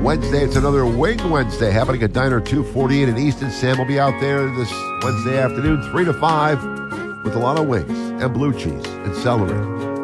Wednesday. It's another Wing Wednesday happening at Diner 248 in Easton. Sam will be out there this Wednesday afternoon, 3 to 5, with a lot of wings and blue cheese and celery.